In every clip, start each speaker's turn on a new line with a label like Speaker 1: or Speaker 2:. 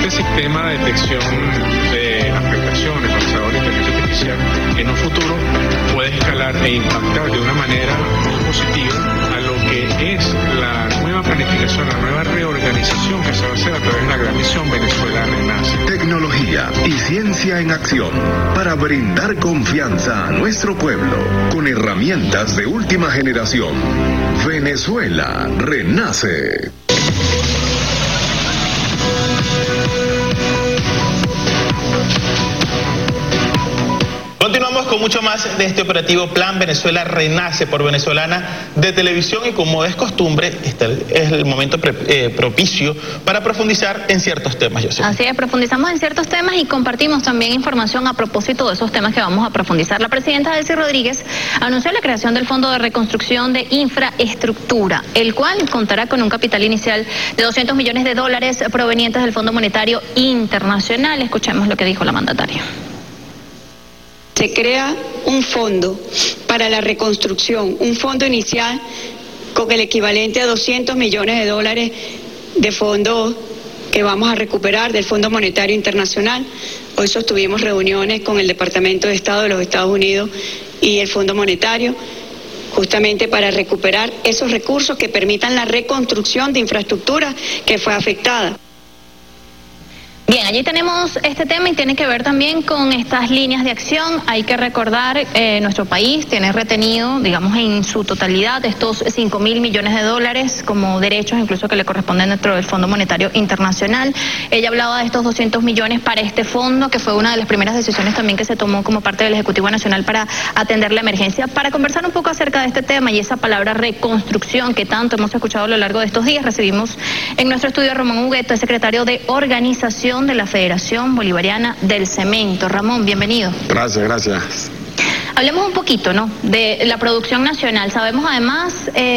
Speaker 1: Este sistema de detección de afectaciones basadas en inteligencia artificial en un futuro puede escalar e impactar de una manera muy positiva a lo que es la nueva planificación, la nueva reorganización que se va a hacer a través de la gran misión Venezuela Renace.
Speaker 2: Tecnología y ciencia en acción para brindar confianza a nuestro pueblo con herramientas de última generación. Venezuela Renace.
Speaker 3: Continuamos con mucho más de este operativo Plan Venezuela Renace por Venezolana de Televisión, y como es costumbre, este es el momento propicio para profundizar en ciertos temas, José.
Speaker 4: Así es, profundizamos en ciertos temas y compartimos también información a propósito de esos temas que vamos a profundizar. La presidenta Delcy Rodríguez anunció la creación del Fondo de Reconstrucción de Infraestructura, el cual contará con un capital inicial de $200 millones provenientes del Fondo Monetario Internacional. Escuchemos lo que dijo la mandataria.
Speaker 5: Se crea un fondo para la reconstrucción, un fondo inicial con el equivalente a $200 millones de fondos que vamos a recuperar del Fondo Monetario Internacional. Hoy sostuvimos reuniones con el Departamento de Estado de los Estados Unidos y el Fondo Monetario, justamente para recuperar esos recursos que permitan la reconstrucción de infraestructura que fue afectada.
Speaker 4: Bien, allí tenemos este tema y tiene que ver también con estas líneas de acción. Hay que recordar, nuestro país tiene retenido, digamos, en su totalidad estos $5.000 millones como derechos, incluso que le corresponden dentro del Fondo Monetario Internacional. Ella hablaba de estos 200 millones para este fondo, que fue una de las primeras decisiones también que se tomó como parte del Ejecutivo Nacional para atender la emergencia. Para conversar un poco acerca de este tema y esa palabra reconstrucción que tanto hemos escuchado a lo largo de estos días, recibimos en nuestro estudio a Ramón Hugueto, el secretario de Organización de la Federación Bolivariana del Cemento. Ramón, bienvenido.
Speaker 6: Gracias.
Speaker 4: Hablemos un poquito, ¿no?, de la producción nacional. Sabemos además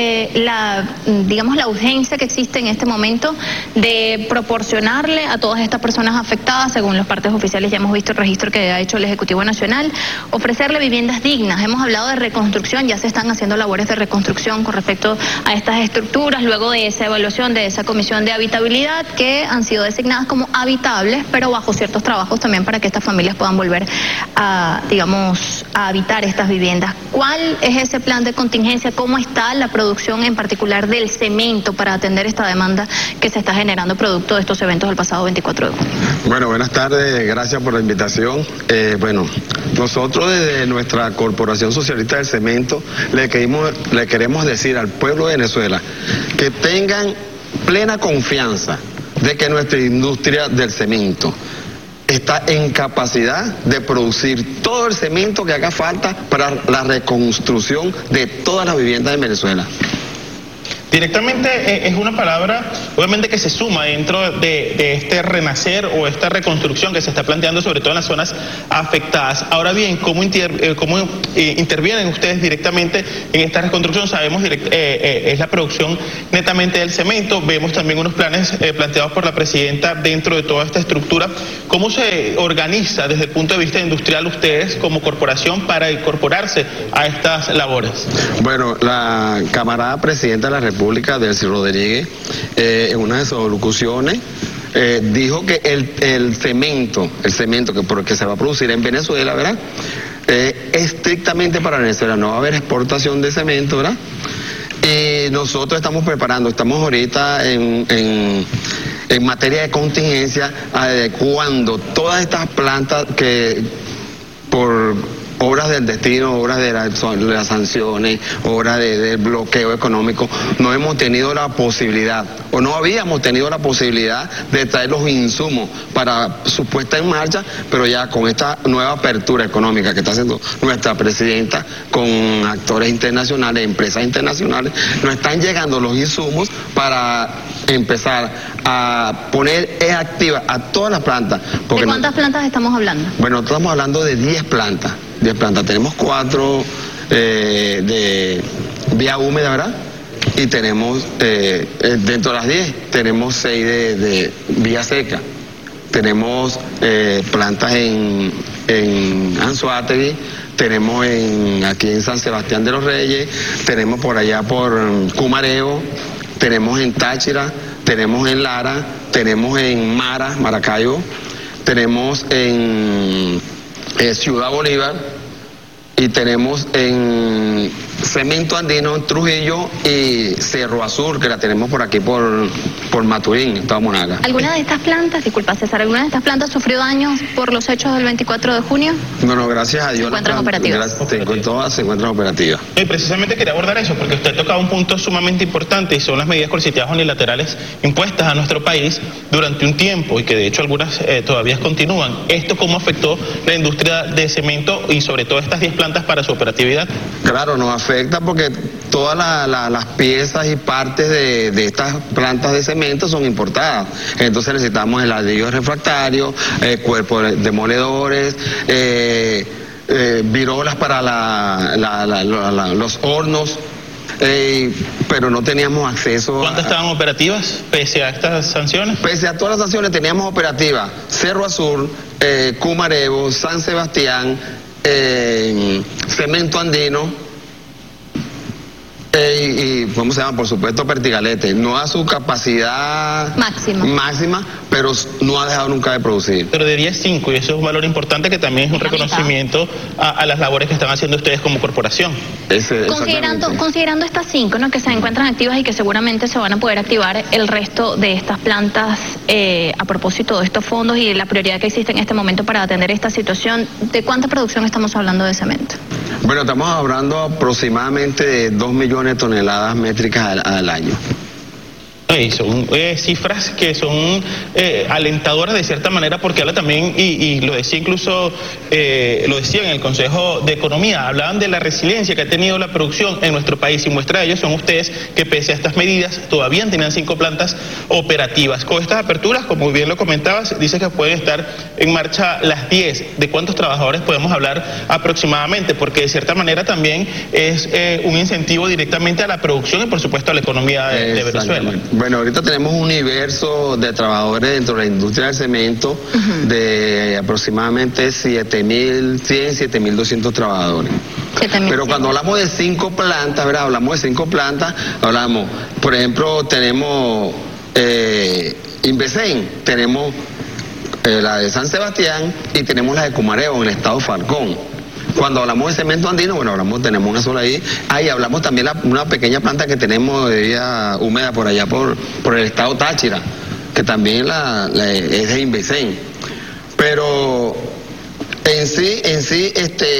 Speaker 4: la urgencia que existe en este momento de proporcionarle a todas estas personas afectadas, según los partes oficiales ya hemos visto el registro que ha hecho el Ejecutivo Nacional, ofrecerle viviendas dignas. Hemos hablado de reconstrucción, ya se están haciendo labores de reconstrucción con respecto a estas estructuras, luego de esa evaluación de esa comisión de habitabilidad que han sido designadas como habitables, pero bajo ciertos trabajos también para que estas familias puedan volver a habitar estas viviendas. ¿Cuál es ese plan de contingencia? ¿Cómo está la producción en particular del cemento para atender esta demanda que se está generando producto de estos eventos del pasado 24 de junio?
Speaker 6: Bueno, buenas tardes, gracias por la invitación. Nosotros desde nuestra Corporación Socialista del Cemento le queremos decir al pueblo de Venezuela que tengan plena confianza de que nuestra industria del cemento está en capacidad de producir todo el cemento que haga falta para la reconstrucción de todas las viviendas de Venezuela.
Speaker 3: Directamente es una palabra, obviamente, que se suma dentro de este renacer o esta reconstrucción que se está planteando, sobre todo en las zonas afectadas. Ahora bien, ¿cómo intervienen ustedes directamente en esta reconstrucción? Sabemos es la producción netamente del cemento. Vemos también unos planes planteados por la presidenta dentro de toda esta estructura. ¿Cómo se organiza desde el punto de vista industrial ustedes como corporación para incorporarse a estas labores? Bueno, la camarada presidenta de la República, Delcy Rodríguez, en una de sus locuciones, dijo que el cemento que se va a producir en Venezuela, ¿verdad?, estrictamente para Venezuela, no va a haber exportación de cemento, ¿verdad? Nosotros estamos ahorita en materia de contingencia, adecuando todas estas plantas que por obras del destino, obras de las sanciones, obras del bloqueo económico, no hemos tenido la posibilidad, o no habíamos tenido la posibilidad de traer los insumos para su puesta en marcha, pero ya con esta nueva apertura económica que está haciendo nuestra presidenta con actores internacionales, empresas internacionales, nos están llegando los insumos para empezar a poner activa a todas las plantas.
Speaker 4: ¿De cuántas plantas estamos hablando?
Speaker 6: Bueno, estamos hablando de 10 plantas. Tenemos 4 de vía húmeda, ¿verdad? Y tenemos, dentro de las 10, tenemos 6 de vía seca. Tenemos plantas en Anzoátegui, tenemos aquí en San Sebastián de los Reyes, tenemos por allá por Cumareo, tenemos en Táchira,
Speaker 3: tenemos en Lara, tenemos en Maracaibo, tenemos en Ciudad Bolívar y tenemos en Cemento Andino en Trujillo y Cerro Azul, que la tenemos por aquí por Maturín, Estado Monagas.
Speaker 4: ¿Alguna de estas plantas, disculpa César, alguna de estas plantas sufrió daños por los hechos del 24 de junio?
Speaker 3: No, gracias a Dios.
Speaker 4: ¿Se encuentran operativas?
Speaker 3: Todas se encuentran operativas.
Speaker 7: Y precisamente quería abordar eso, porque usted tocaba un punto sumamente importante y son las medidas coercitivas unilaterales impuestas a nuestro país durante un tiempo y que de hecho algunas todavía continúan. ¿Esto cómo afectó la industria de cemento y sobre todo estas 10 plantas para su operatividad?
Speaker 3: Claro, nos afecta porque todas las piezas y partes de estas plantas de cemento son importadas. Entonces necesitamos el ladrillo refractario, cuerpos demoledores, virolas para los hornos, pero no teníamos acceso.
Speaker 7: ¿Cuántas estaban operativas pese a estas sanciones?
Speaker 3: Pese a todas las sanciones teníamos operativas Cerro Azul, Cumarebo, San Sebastián, Cemento Andino, y ¿cómo se llama? Por supuesto Pertigalete, no a su capacidad máxima, pero no ha dejado nunca de producir.
Speaker 7: Pero de 10-5, y eso es un valor importante que también es un reconocimiento a las labores que están haciendo ustedes como corporación.
Speaker 4: Considerando estas 5, ¿no?, que se encuentran activas y que seguramente se van a poder activar el resto de estas plantas a propósito de estos fondos y la prioridad que existe en este momento para atender esta situación, ¿de cuánta producción estamos hablando de cemento?
Speaker 3: Bueno, estamos hablando aproximadamente de 2 millones de toneladas métricas al año.
Speaker 7: Y son cifras que son alentadoras de cierta manera, porque habla también, y lo decía incluso, lo decía en el Consejo de Economía, hablaban de la resiliencia que ha tenido la producción en nuestro país, y muestra de ello son ustedes que pese a estas medidas todavía tenían 5 plantas operativas. Con estas aperturas, como bien lo comentabas, dice que pueden estar en marcha las 10. ¿De cuántos trabajadores podemos hablar aproximadamente? Porque de cierta manera también es un incentivo directamente a la producción y por supuesto a la economía de Venezuela.
Speaker 3: Bueno, ahorita tenemos un universo de trabajadores dentro de la industria del cemento de aproximadamente 7.100, 7.200 trabajadores. Pero cuando hablamos de 5 plantas, ¿verdad? Hablamos de 5 plantas, por ejemplo, tenemos Invesen, tenemos la de San Sebastián y tenemos la de Cumareo en el estado Falcón. Cuando hablamos de cemento andino, tenemos una sola ahí. Ahí hablamos también una pequeña planta que tenemos de vía húmeda por allá por el estado Táchira, que también es de Invesen. Pero en sí,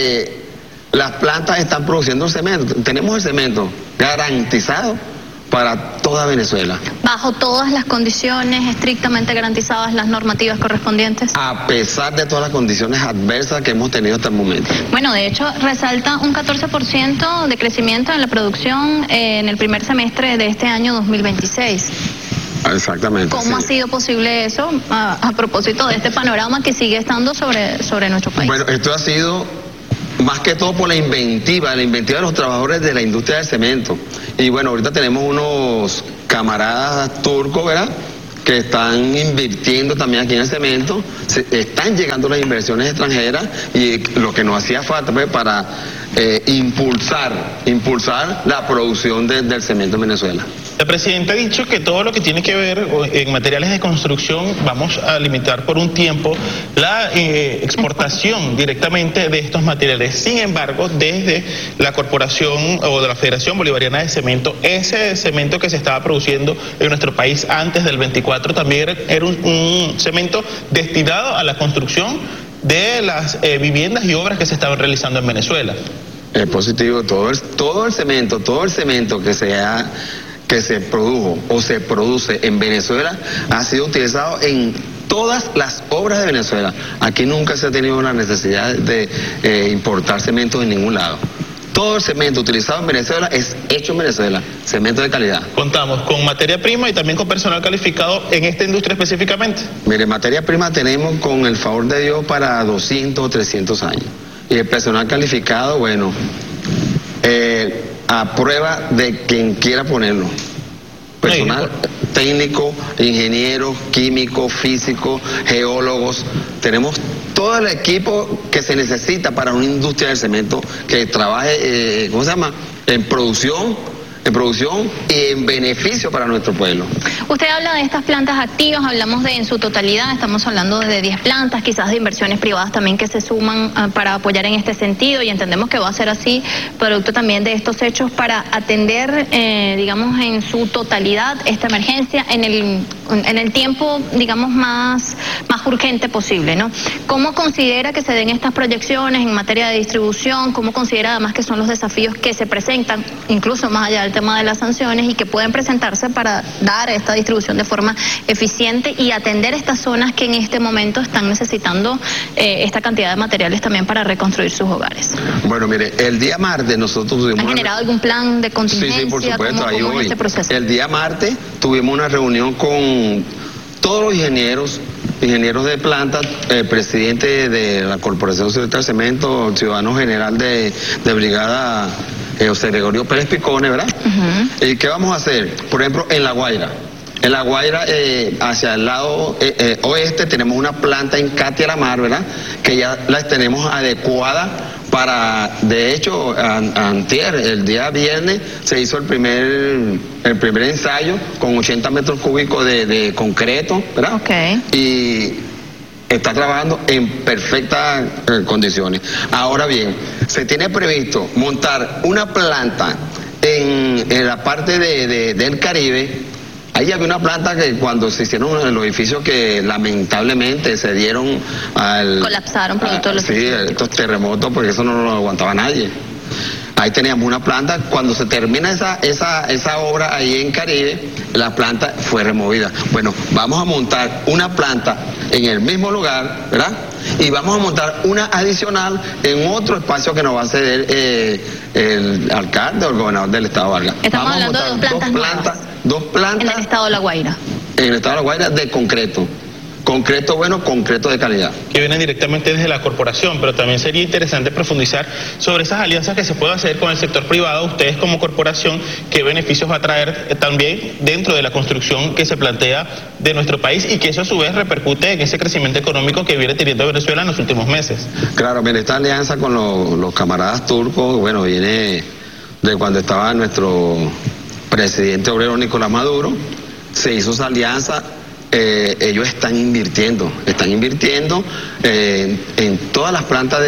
Speaker 3: las plantas están produciendo el cemento. Tenemos el cemento garantizado para toda Venezuela.
Speaker 4: ¿Bajo todas las condiciones estrictamente garantizadas, las normativas correspondientes?
Speaker 3: A pesar de todas las condiciones adversas que hemos tenido hasta el momento.
Speaker 4: Bueno, de hecho, resalta un 14% de crecimiento en la producción en el primer semestre de este año 2026.
Speaker 3: Exactamente.
Speaker 4: ¿Cómo ha sido posible eso a propósito de este panorama que sigue estando sobre nuestro país?
Speaker 3: Bueno, esto ha sido más que todo por la inventiva de los trabajadores de la industria del cemento. Y bueno, ahorita tenemos unos camaradas turcos, ¿verdad?, que están invirtiendo también aquí en el cemento. Están llegando las inversiones extranjeras y lo que nos hacía falta para impulsar la producción del cemento en Venezuela.
Speaker 7: El presidente ha dicho que todo lo que tiene que ver en materiales de construcción vamos a limitar por un tiempo la exportación directamente de estos materiales. Sin embargo, desde la corporación o de la Federación Bolivariana de Cemento, ese cemento que se estaba produciendo en nuestro país antes del 24 también era un cemento destinado a la construcción de las viviendas y obras que se estaban realizando en Venezuela.
Speaker 3: Es positivo, todo el cemento que se produjo o se produce en Venezuela ha sido utilizado en todas las obras de Venezuela. Aquí nunca se ha tenido la necesidad de importar cemento en ningún lado. Todo el cemento utilizado en Venezuela es hecho en Venezuela, cemento de calidad.
Speaker 7: Contamos con materia prima y también con personal calificado en esta industria específicamente.
Speaker 3: Mire, materia prima tenemos con el favor de Dios para 200 o 300 años. Y el personal calificado, a prueba de quien quiera ponerlo. Personal técnico, ingenieros, químicos, físicos, geólogos. Tenemos todo el equipo que se necesita para una industria del cemento que trabaje, en producción en producción y en beneficio para nuestro pueblo.
Speaker 4: Usted habla de estas plantas activas, hablamos de en su totalidad, estamos hablando de 10 plantas, quizás de inversiones privadas también que se suman para apoyar en este sentido, y entendemos que va a ser así, producto también de estos hechos, para atender, digamos, en su totalidad esta emergencia en el tiempo, digamos, más urgente posible, ¿no? ¿Cómo considera que se den estas proyecciones en materia de distribución? ¿Cómo considera además que son los desafíos que se presentan, incluso más allá del tema de las sanciones, y que pueden presentarse para dar esta distribución de forma eficiente y atender estas zonas que en este momento están necesitando esta cantidad de materiales también para reconstruir sus hogares?
Speaker 3: Bueno, mire, el día martes nosotros tuvimos...
Speaker 4: ¿Han generado algún plan de contingencia?
Speaker 3: Sí, por supuesto, ahí voy.
Speaker 4: Este proceso?
Speaker 3: El día martes tuvimos una reunión con todos los ingenieros de planta, el presidente de la Corporación Socialista del Cemento, el ciudadano general de brigada, José Gregorio Pérez Picone, ¿verdad? ¿Y qué vamos a hacer? Por ejemplo, en La Guaira. En La Guaira, hacia el lado oeste, tenemos una planta en Catia La Mar, ¿verdad? Que ya la tenemos adecuada para, de hecho, antier, el día viernes, se hizo el primer ensayo con 80 metros cúbicos de concreto, ¿verdad?
Speaker 4: Okay.
Speaker 3: Y está trabajando en perfectas condiciones. Ahora bien, se tiene previsto montar una planta en la parte del Caribe. Ahí había una planta que cuando se hicieron los edificios que lamentablemente se dieron
Speaker 4: colapsaron producto de los
Speaker 3: estos terremotos, porque eso no lo aguantaba nadie. Ahí teníamos una planta, cuando se termina esa obra ahí en Caribe, la planta fue removida. Bueno, vamos a montar una planta en el mismo lugar, ¿verdad? Y vamos a montar una adicional en otro espacio que nos va a ceder el alcalde o el gobernador del estado de Vargas.
Speaker 4: Estamos hablando de
Speaker 3: dos plantas
Speaker 4: en el estado de La Guaira.
Speaker 3: En el estado de La Guaira de concreto. Concreto bueno, concreto de calidad.
Speaker 7: Que vienen directamente desde la corporación, pero también sería interesante profundizar sobre esas alianzas que se pueden hacer con el sector privado. Ustedes como corporación, ¿qué beneficios va a traer también dentro de la construcción que se plantea de nuestro país, y que eso a su vez repercute en ese crecimiento económico que viene teniendo Venezuela en los últimos meses?
Speaker 3: Claro, mire, esta alianza con los camaradas turcos, bueno, viene de cuando estaba nuestro presidente obrero Nicolás Maduro. Se hizo esa alianza. Ellos están invirtiendo en todas las plantas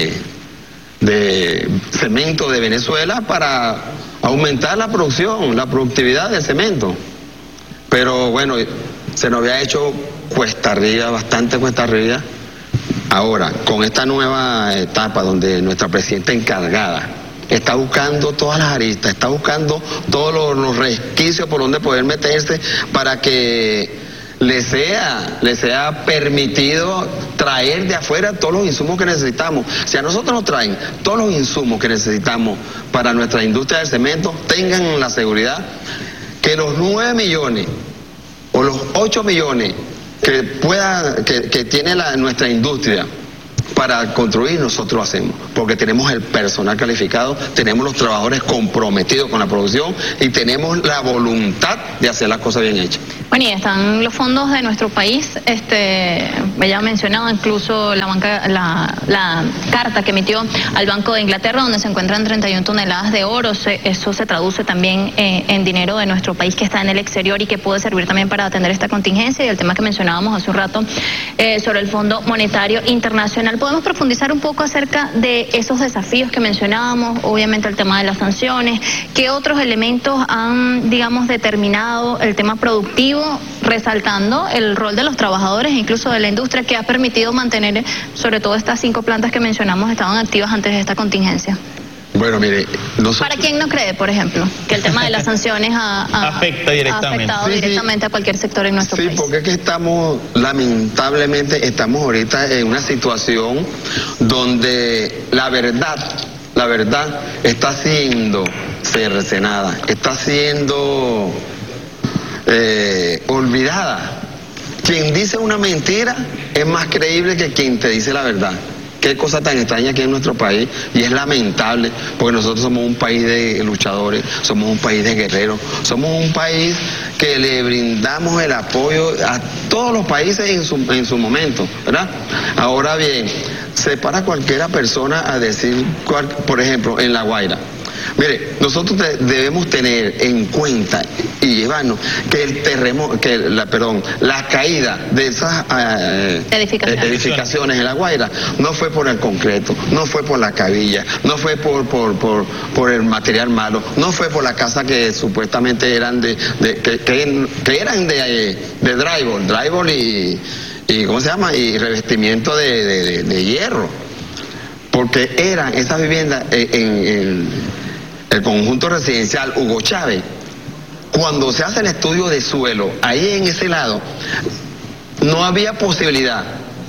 Speaker 3: de cemento de Venezuela para aumentar la productividad del cemento. Pero bueno, se nos había hecho bastante cuesta arriba. Ahora, con esta nueva etapa donde nuestra presidenta encargada está buscando todas las aristas, está buscando todos los resquicios por donde poder meterse para que le sea permitido traer de afuera todos los insumos que necesitamos. Si a nosotros nos traen todos los insumos que necesitamos para nuestra industria del cemento, tengan la seguridad que los 9 millones o los 8 millones que tiene nuestra industria para construir, nosotros lo hacemos, porque tenemos el personal calificado, tenemos los trabajadores comprometidos con la producción y tenemos la voluntad de hacer las cosas bien hechas.
Speaker 4: Bueno, y están los fondos de nuestro país, ya mencionado incluso la carta que emitió al Banco de Inglaterra, donde se encuentran 31 toneladas de oro. Eso se traduce también en dinero de nuestro país que está en el exterior y que puede servir también para atender esta contingencia. Y el tema que mencionábamos hace un rato sobre el Fondo Monetario Internacional. ¿Podemos profundizar un poco acerca de esos desafíos que mencionábamos? Obviamente el tema de las sanciones. ¿Qué otros elementos han, digamos, determinado el tema productivo, resaltando el rol de los trabajadores e incluso de la industria, que ha permitido mantener, sobre todo estas 5 plantas que mencionamos, estaban activas antes de esta contingencia?
Speaker 3: Bueno, mire,
Speaker 4: ¿Para quién no cree, por ejemplo, que el tema de las sanciones
Speaker 7: afecta directamente?
Speaker 4: Ha afectado directamente a cualquier sector en nuestro país?
Speaker 3: Sí, porque es que lamentablemente estamos ahorita en una situación donde la verdad está siendo cercenada, está siendo olvidada. Quien dice una mentira es más creíble que quien te dice la verdad. Qué cosa tan extraña aquí en nuestro país, y es lamentable, porque nosotros somos un país de luchadores, somos un país de guerreros, somos un país que le brindamos el apoyo a todos los países en su momento, ¿verdad? Ahora bien, se para cualquiera persona a decir, por ejemplo, en La Guaira, Mire, nosotros debemos tener en cuenta y llevarnos que el terremoto, la caída de esas edificaciones en La Guaira no fue por el concreto, no fue por la cabilla, no fue por el material malo, no fue por la casa que supuestamente eran que eran de drywall y ¿cómo se llama? Y revestimiento de hierro, porque eran esas viviendas en el conjunto residencial Hugo Chávez. Cuando se hace el estudio de suelo, ahí en ese lado, no había posibilidad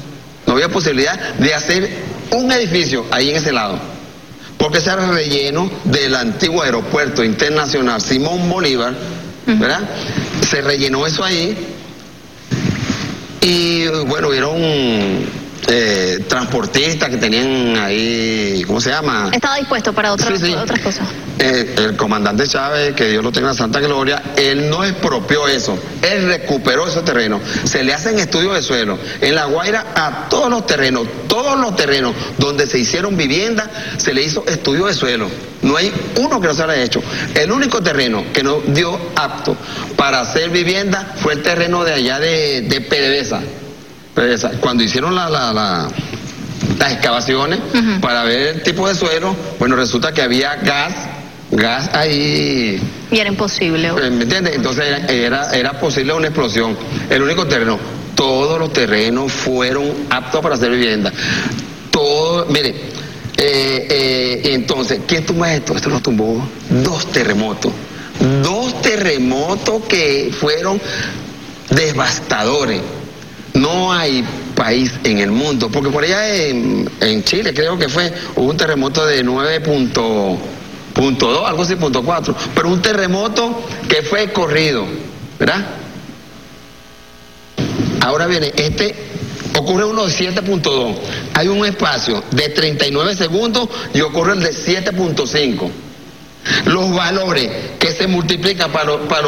Speaker 3: de hacer un edificio ahí en ese lado, porque ese era el relleno del antiguo aeropuerto internacional Simón Bolívar, ¿verdad? Se rellenó eso ahí, y bueno, vieron transportistas que tenían ahí, ¿cómo se llama?
Speaker 4: Estaba dispuesto para otras cosas.
Speaker 3: El comandante Chávez, que Dios lo tenga en santa gloria, él no expropió eso, él recuperó ese terreno. Se le hacen estudios de suelo en La Guaira a todos los terrenos donde se hicieron viviendas, se le hizo estudio de suelo. No hay uno que no se haya hecho. El único terreno que no dio apto para hacer vivienda fue el terreno de allá de PDVSA. Cuando hicieron las excavaciones para ver el tipo de suelo, bueno, resulta que había gas ahí.
Speaker 4: Y era imposible.
Speaker 3: ¿Me entiendes? Entonces era posible una explosión. El único terreno, todos los terrenos fueron aptos para hacer vivienda. Todo, mire, entonces, ¿quién tumba esto? Esto lo tumbó dos terremotos que fueron devastadores. No hay país en el mundo, porque por allá en Chile creo que hubo un terremoto de 9.2, algo así, 0.4, pero un terremoto que fue corrido, ¿verdad? Ahora viene, ocurre uno de 7.2, hay un espacio de 39 segundos y ocurre el de 7.5. Los valores que se multiplican para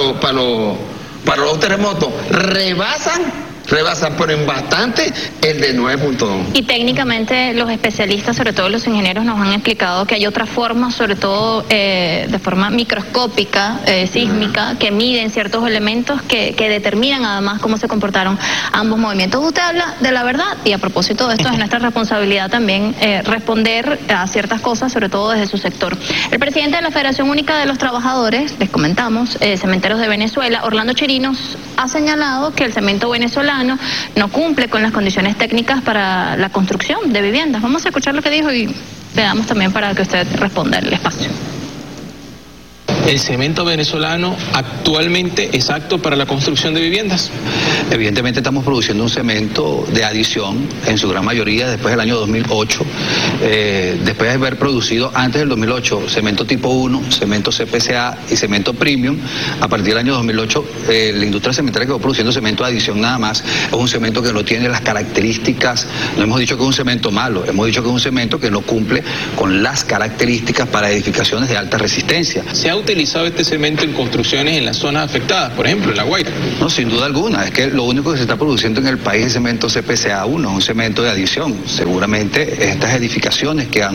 Speaker 3: los terremotos rebasan, pero en bastante el de 9.2.
Speaker 4: Y técnicamente los especialistas, sobre todo los ingenieros, nos han explicado que hay otras formas, sobre todo de forma microscópica, sísmica, que miden ciertos elementos que determinan además cómo se comportaron ambos movimientos. Usted habla de la verdad, y a propósito de esto es nuestra responsabilidad también responder a ciertas cosas, sobre todo desde su sector. El presidente de la Federación Única de los Trabajadores, les comentamos, Cementeros de Venezuela, Orlando Chirinos, ha señalado que el cemento venezolano no cumple con las condiciones técnicas para la construcción de viviendas. Vamos a escuchar lo que dijo y le damos también para que usted responda el espacio.
Speaker 8: ¿El cemento venezolano actualmente es apto para la construcción de viviendas?
Speaker 9: Evidentemente estamos produciendo un cemento de adición, en su gran mayoría después del año 2008, después de haber producido antes del 2008 cemento tipo 1, cemento CPCA y cemento premium. A partir del año 2008 la industria cementera quedó produciendo cemento de adición nada más. Es un cemento que no tiene las características, no hemos dicho que es un cemento malo, hemos dicho que es un cemento que no cumple con las características para edificaciones de alta resistencia.
Speaker 8: ¿Se ha utilizado este cemento en construcciones en las zonas afectadas, por ejemplo, en La Guaira?
Speaker 9: No, sin duda alguna. Es que lo único que se está produciendo en el país es cemento CPCA 1, un cemento de adición. Seguramente estas edificaciones que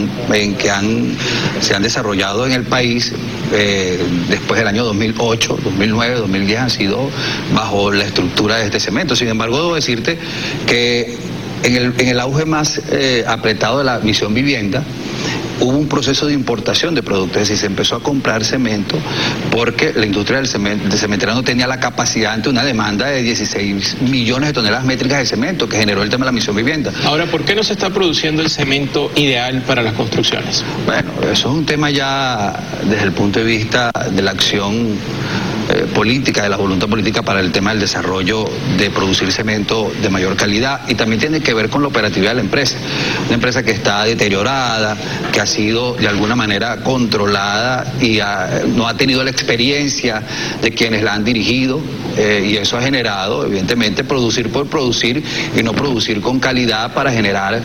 Speaker 9: se han desarrollado en el país después del año 2008, 2009, 2010 han sido bajo la estructura de este cemento. Sin embargo, debo decirte que en el auge más apretado de la misión vivienda, hubo un proceso de importación de productos, es decir, se empezó a comprar cemento porque la industria del cementera no tenía la capacidad ante una demanda de 16 millones de toneladas métricas de cemento que generó el tema de la misión vivienda.
Speaker 8: Ahora, ¿por qué no se está produciendo el cemento ideal para las construcciones?
Speaker 9: Bueno, eso es un tema ya desde el punto de vista de la acción política, de la voluntad política para el tema del desarrollo de producir cemento de mayor calidad, y también tiene que ver con la operatividad de la empresa. Una empresa que está deteriorada, que ha sido de alguna manera controlada y no ha tenido la experiencia de quienes la han dirigido, y eso ha generado evidentemente producir por producir y no producir con calidad para generar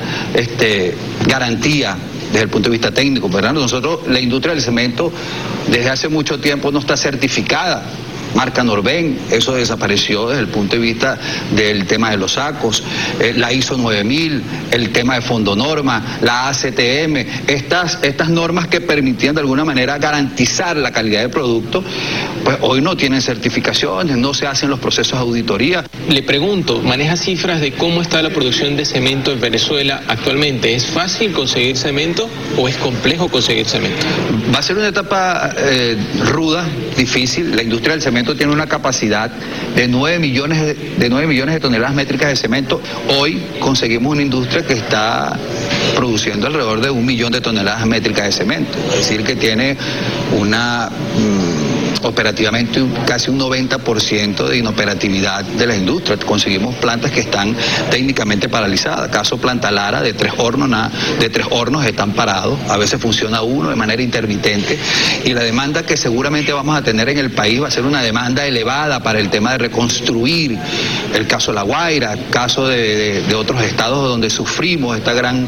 Speaker 9: garantía desde el punto de vista técnico. ¿Verdad? Nosotros, la industria del cemento desde hace mucho tiempo no está certificada marca Norben, eso desapareció desde el punto de vista del tema de los sacos, la ISO 9000, el tema de Fondo Norma, la ACTM, estas normas que permitían de alguna manera garantizar la calidad de producto, pues hoy no tienen certificaciones, no se hacen los procesos de auditoría.
Speaker 8: Le pregunto, ¿maneja cifras de cómo está la producción de cemento en Venezuela actualmente? ¿Es fácil conseguir cemento o es complejo conseguir cemento?
Speaker 9: Va a ser una etapa ruda, difícil. La industria del cemento tiene una capacidad de 9 millones de toneladas métricas de cemento. Hoy conseguimos una industria que está produciendo alrededor de 1 millón de toneladas métricas de cemento. Es decir, que tiene una operativamente casi un 90% de inoperatividad de la industria. Conseguimos plantas que están técnicamente paralizadas. Caso Planta Lara, de 3 hornos están parados. A veces funciona uno de manera intermitente. Y la demanda que seguramente vamos a tener en el país va a ser una demanda elevada para el tema de reconstruir. El caso La Guaira, caso de otros estados donde sufrimos esta gran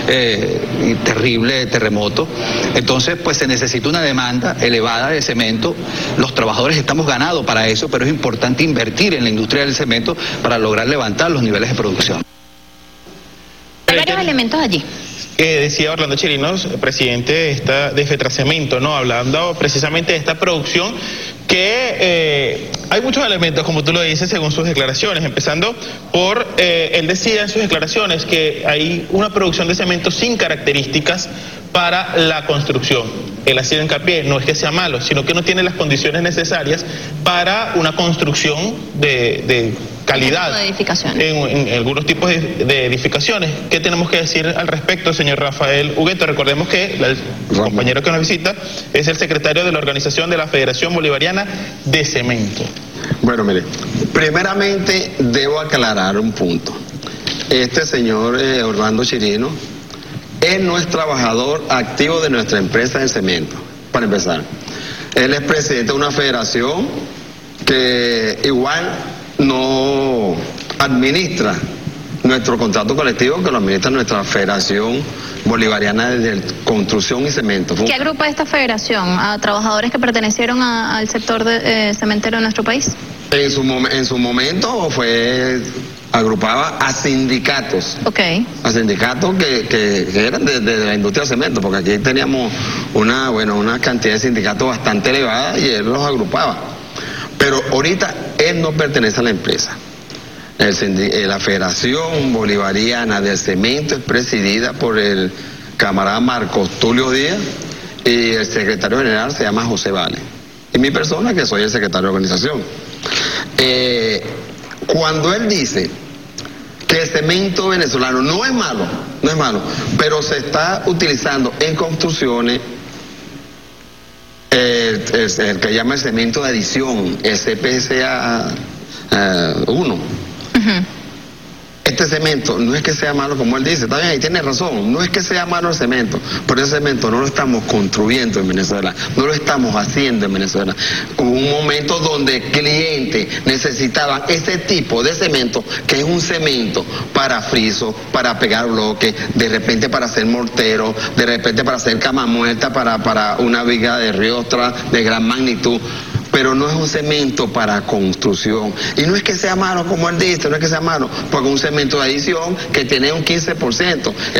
Speaker 9: y terrible terremoto. Entonces, pues se necesita una demanda elevada de cemento. Los trabajadores estamos ganados para eso, pero es importante invertir en la industria del cemento para lograr levantar los niveles de producción.
Speaker 4: Hay varios elementos allí.
Speaker 7: Decía Orlando Chirinos, presidente de Fetracemento, ¿no? Hablando precisamente de esta producción que hay muchos elementos, como tú lo dices, según sus declaraciones, empezando por, él decía en sus declaraciones que hay una producción de cemento sin características para la construcción. Él hacía hincapié, no es que sea malo, sino que no tiene las condiciones necesarias para una construcción de calidad en algunos tipos de edificaciones. ¿Qué tenemos que decir al respecto, señor Rafael Hugueto? Recordemos que el compañero que nos visita es el secretario de la organización de la Federación Bolivariana de Cemento.
Speaker 3: Bueno, mire, primeramente debo aclarar un punto. Este señor Orlando Chirinos, él no es trabajador activo de nuestra empresa de cemento, para empezar. Él es presidente de una federación que igual no administra nuestro contrato colectivo, que lo administra nuestra Federación Bolivariana de Construcción y Cemento.
Speaker 4: ¿Qué agrupa esta federación? ¿A trabajadores que pertenecieron al sector cementero de nuestro país?
Speaker 3: En su momento agrupaba a sindicatos.
Speaker 4: Okay.
Speaker 3: A sindicatos que eran de la industria del cemento, porque aquí teníamos una cantidad de sindicatos bastante elevada y él los agrupaba. Pero ahorita él no pertenece a la empresa. La Federación Bolivariana del Cemento es presidida por el camarada Marcos Tulio Díaz y el secretario general se llama José Vale. Y mi persona, que soy el secretario de organización. Cuando él dice que el cemento venezolano no es malo, pero se está utilizando en construcciones el que llama el cemento de adición, SPCA 1. Este cemento no es que sea malo, como él dice, está bien, ahí tiene razón, no es que sea malo el cemento, pero ese cemento no lo estamos construyendo en Venezuela, no lo estamos haciendo en Venezuela. Hubo un momento donde clientes necesitaban ese tipo de cemento, que es un cemento para friso, para pegar bloques, de repente para hacer mortero, de repente para hacer cama muerta, para una viga de riostra de gran magnitud. Pero no es un cemento para construcción. Y no es que sea malo, como él dice, no es que sea malo, porque un cemento de adición que tiene un 15%.